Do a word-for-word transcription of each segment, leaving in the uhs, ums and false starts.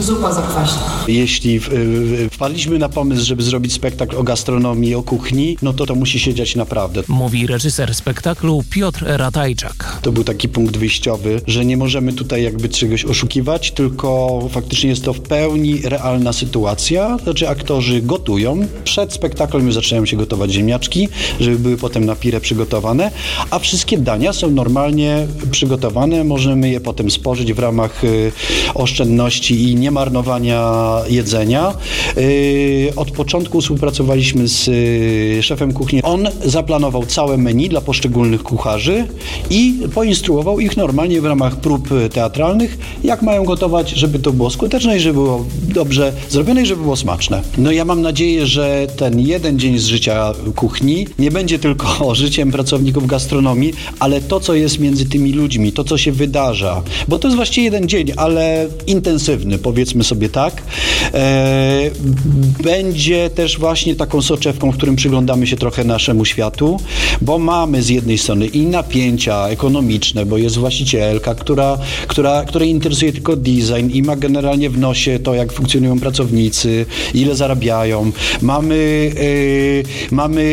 zupa zakwaśna. Jeśli w, w, wpadliśmy na pomysł, żeby zrobić spektakl o gastronomii, o kuchni, no to to musi się dziać naprawdę. Mówi reżyser spektaklu Piotr Ratajczak. To był taki punkt wyjściowy, że nie możemy tutaj jakby czegoś oszukiwać, tylko faktycznie jest to w pełni realna sytuacja. Znaczy aktorzy gotują. Przed spektaklem już zaczynają się gotować ziemniaczki, żeby były potem na pirę przygotowane, a wszystkie dania są normalnie przygotowane. Możemy je potem spożyć w ramach y, oszczędności i niemarnowania jedzenia. Y, od początku współpracowaliśmy z y, szefem kuchni. On zaplanował całe menu dla poszczególnych kucharzy i poinstruował ich normalnie w ramach prób teatralnych, jak mają gotować, żeby to było skuteczne i żeby było dobrze zrobione i żeby było smaczne. No ja mam nadzieję, że ten jeden dzień z życia kuchni nie będzie tylko życiem pracowników gastronomii, ale to, co jest między tymi ludźmi, to, co się wydarza, bo to jest właściwie jeden dzień, ale intensywny, powiedzmy sobie tak, e, będzie też właśnie taką soczewką, w którym przyglądamy się trochę naszemu światu, bo mamy z jednej strony i napięcia ekonomiczne, bo jest właścicielka, która, która, której interesuje tylko design i ma generalnie w nosie to, jak funkcjonują pracownicy, ile zarabiają. Mamy, yy, mamy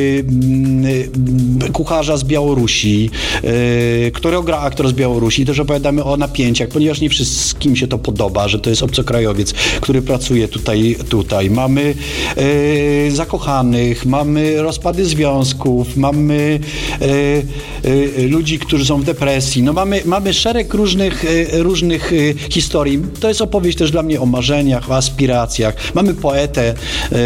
yy, kucharza z Białorusi, yy, którego gra aktor z Białorusi. Też opowiadamy o napięciach, ponieważ nie wszystkim się to podoba, że to jest obcokrajowiec, który pracuje tutaj. tutaj. Mamy yy, zakochanych, mamy rozpady związków, mamy yy, yy, ludzi, którzy są w depresji. No mamy, mamy szereg różnych, yy, różnych yy, historii. To jest opowieść też dla mnie o marzeniach, o aspiracjach. Mamy poetę yy,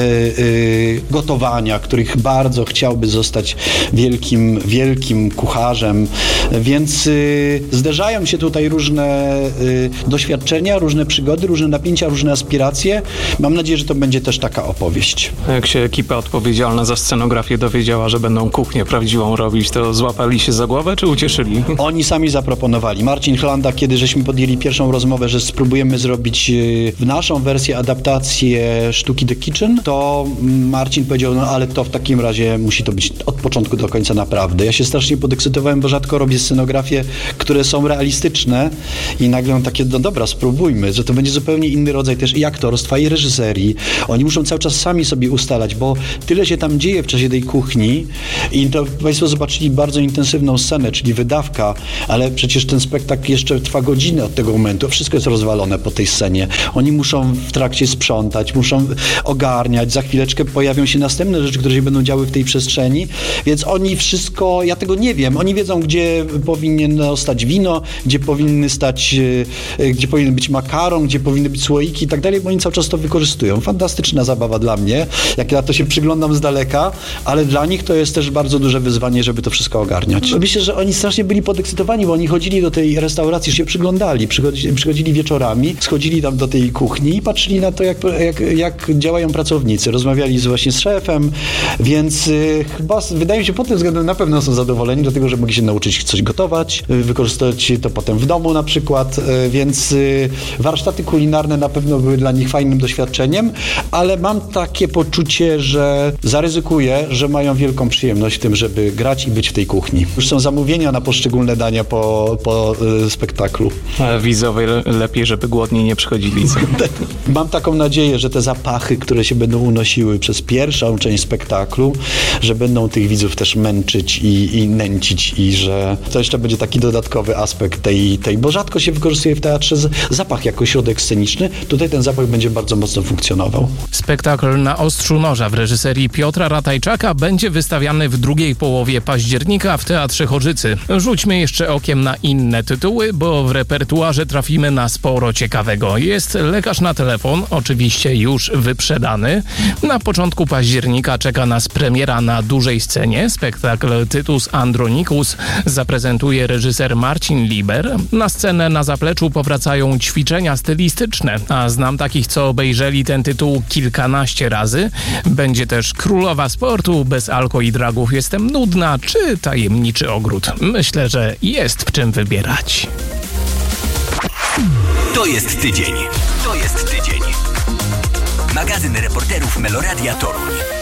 yy, gotowania, który bardzo chciałby zostać wielkim, wielkim kucharzem, więc yy, zderzają się tutaj różne yy, doświadczenia, różne przygody, różne napięcia, różne aspiracje. Mam nadzieję, że to będzie też taka opowieść. Jak się ekipa odpowiedzialna za scenografię dowiedziała, że będą kuchnię prawdziwą robić, to złapali się za głowę, czy ucieszyli? Oni sami zaproponowali. Marcin Chlanda, kiedy żeśmy podjęli pierwszą rozmowę, że spróbujemy zrobić w naszą wersję adaptację sztuki The Kitchen, to Marcin powiedział, no ale to w takim razie musi to być od początku do końca naprawdę. Ja się strasznie podekscytowałem, bo rzadko robię scenografie, które są realistyczne i nagle mam takie, no dobra, spróbujmy, że to będzie zupełnie inny rodzaj też i aktorstwa, i reżyserii. Oni muszą cały czas sami sobie ustalać, bo tyle się tam dzieje w czasie tej kuchni i to Państwo zobaczyli bardzo intensywną scenę, czyli wydawka, ale przecież ten spektakl jeszcze trwa godzinę od tego momentu. Wszystko jest rozwalone po tej scenie. Oni muszą w trakcie sprzątać, muszą ogarniać. Za chwileczkę pojawią się następne rzeczy, które się będą działy w tej przestrzeni, więc oni wszystko, ja tego nie wiem. Oni wiedzą, gdzie powinno stać wino, gdzie powinny stać, gdzie powinien być makaron, gdzie powinny być słoiki i tak dalej, bo oni cały czas to wykorzystują. Fantastyczna zabawa dla mnie, jak ja to się przyglądam z daleka, ale dla nich to jest też bardzo duże wyzwanie, żeby to wszystko ogarniać. Myślę, że oni strasznie byli podekscytowani, bo oni chodzili do tej restauracji, się przyglądali, przychodzili, przychodzili wieczorami, schodzili tam do tej kuchni i patrzyli na to, jak, jak, jak działają pracownicy. Rozmawiali z, właśnie z szefem, więc y, chyba wydaje mi się, pod tym względem na pewno są zadowoleni, dlatego, że mogli się nauczyć coś gotować, y, wykorzystać to potem w domu na przykład, y, więc y, warsztaty kulinarne na pewno były dla nich fajnym doświadczeniem, ale mam takie poczucie, że zaryzykuję, że mają wielką przyjemność w tym, żeby grać i być w tej kuchni. Już są zamówienia na poszczególne dania po, po y, spektaklu. Ale widzowie lepiej, żeby głodni nie przychodzili. Mam taką nadzieję, że te zapachy, które się będą unosiły przez pierwszą część spektaklu, że będą tych widzów też męczyć i, i nęcić i że to jeszcze będzie taki dodatkowy aspekt tej, tej, bo rzadko się wykorzystuje w teatrze zapach jako środek sceniczny. Tutaj ten zapach będzie bardzo mocno funkcjonował. Spektakl Na ostrzu noża w reżyserii Piotra Ratajczaka będzie wystawiany w drugiej połowie października w Teatrze Chorzycy. Rzućmy jeszcze okiem na inne tytuły, bo w repertuarze trafimy na sporo ciekawego. Jest Lekarz na telefon, oczywiście już wyprzedany. Na początku października czeka nas premiera na dużej scenie. Spektakl Tytus Andronicus zaprezentuje reżyser Marcin Liber. Na scenę na zapleczu powracają ćwiczenia stylistyczne, a znam takich, co obejrzeli ten tytuł kilkanaście razy. Będzie też Królowa Sportu, Bez alko i dragów jestem nudna, czy Tajemniczy ogród. Myślę, że jest w czym wybierać. To jest tydzień. To jest tydzień. Magazyn reporterów Meloradia Toruń.